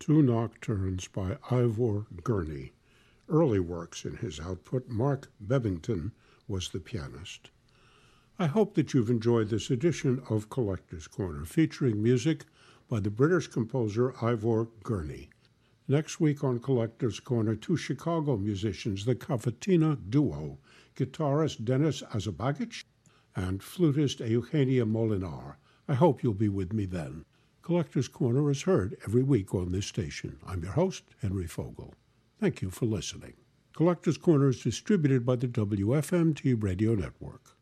Two nocturnes by Ivor Gurney. Early works in his output, Mark Bevington was the pianist. I hope that you've enjoyed this edition of Collector's Corner, featuring music by the British composer Ivor Gurney. Next week on Collector's Corner, two Chicago musicians, the Cavatina Duo, guitarist Dennis Azabagic and flutist Eugenia Molinar. I hope you'll be with me then. Collector's Corner is heard every week on this station. I'm your host, Henry Fogel. Thank you for listening. Collector's Corner is distributed by the WFMT Radio Network.